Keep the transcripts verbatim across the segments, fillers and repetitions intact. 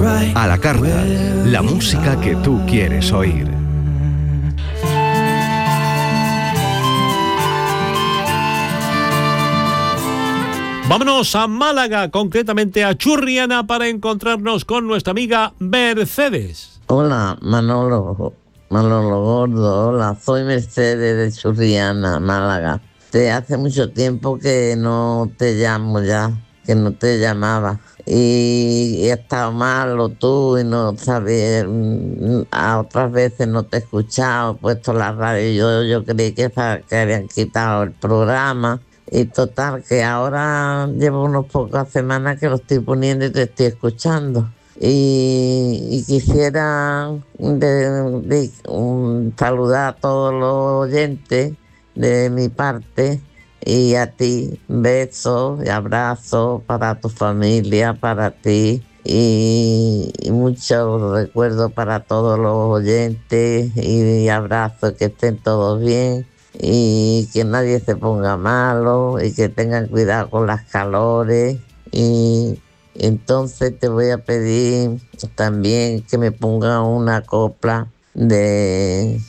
A la carta, la música que tú quieres oír. Vámonos a Málaga, concretamente a Churriana, para encontrarnos con nuestra amiga Mercedes. Hola, Manolo, Manolo Gordo, hola, soy Mercedes de Churriana, Málaga. Te hace mucho tiempo que no te llamo ya, que no te llamaba. Y he estado malo tú y no sabía, a otras veces no te he escuchado, he puesto la radio, yo, yo creí que, que habían quitado el programa. Y total, que ahora llevo unas pocas semanas que lo estoy poniendo y te estoy escuchando. Y, y quisiera de, de, um, saludar a todos los oyentes de mi parte y a ti, besos y abrazos para tu familia, para ti y, y muchos recuerdos para todos los oyentes y, y abrazos, que estén todos bien y que nadie se ponga malo y que tengan cuidado con las calores. Y entonces te voy a pedir también que me ponga una copla de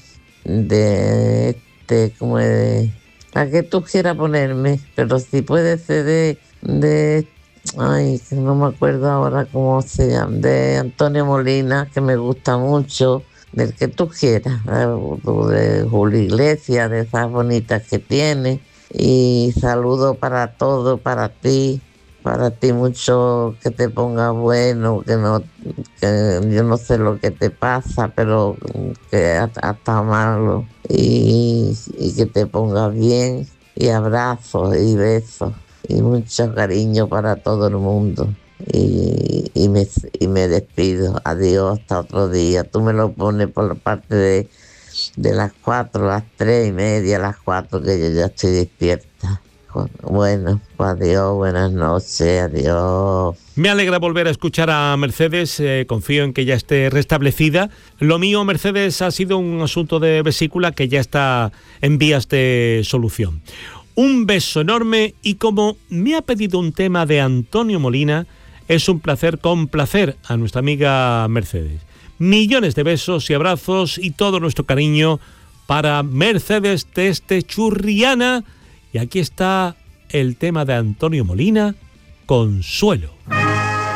de este, como de la que tú quieras ponerme, pero si puede ser de de ay, que no me acuerdo ahora cómo se llama, de Antonio Molina, que me gusta mucho, del que tú quieras, de Julio Iglesias, de esas bonitas que tiene. Y saludo para todo, para ti, para ti mucho, que te ponga bueno, que no, que yo no sé lo que te pasa, pero que hasta malo, y, y que te ponga bien, y abrazos y besos, y mucho cariño para todo el mundo. Y, y, me, y me despido, adiós, hasta otro día. Tú me lo pones por la parte de, de las cuatro, las tres y media, las cuatro, que yo ya estoy despierta. Bueno, pues adiós, buenas noches, adiós. Me alegra volver a escuchar a Mercedes, eh, confío en que ya esté restablecida. Lo mío, Mercedes, ha sido un asunto de vesícula que ya está en vías de solución. Un beso enorme, y como me ha pedido un tema de Antonio Molina, es un placer complacer a nuestra amiga Mercedes. Millones de besos y abrazos y todo nuestro cariño para Mercedes desde Churriana. Y aquí está el tema de Antonio Molina, Consuelo.